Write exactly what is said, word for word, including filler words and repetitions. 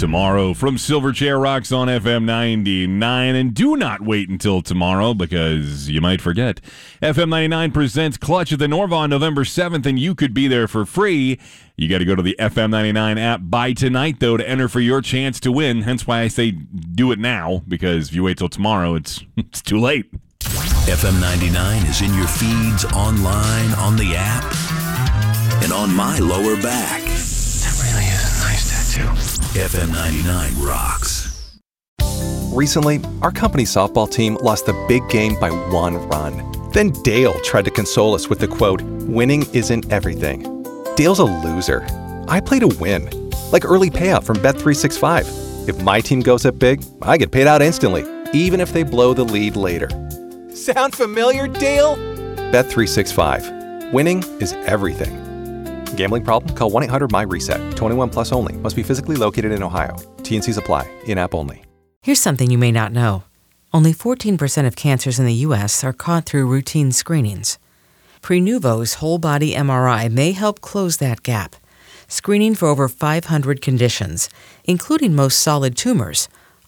tomorrow from Silverchair Rocks on F M ninety-nine. And do not wait until tomorrow because you might forget. F M ninety-nine presents Clutch at the Norva on November seventh, and you could be there for free. You got to go to the F M ninety-nine app by tonight, though, to enter for your chance to win. Hence why I say do it now, because if you wait till tomorrow, it's it's too late. F M ninety-nine is in your feeds, online, on the app, and on my lower back. That really is a nice tattoo. F M ninety-nine rocks. Recently, our company softball team lost the big game by one run. Then Dale tried to console us with the quote, "Winning isn't everything." Dale's a loser. I play to win. Like early payout from Bet three sixty-five. If my team goes up big, I get paid out instantly, even if they blow the lead later. Sound familiar, Dale? Bet three sixty-five. Winning is everything. Gambling problem? Call one eight hundred M Y reset. twenty-one plus only. Must be physically located in Ohio. T N Cs apply. In-app only. Here's something you may not know. Only fourteen percent of cancers in the U S are caught through routine screenings. Prenuvo's whole-body M R I may help close that gap. Screening for over five hundred conditions, including most solid tumors,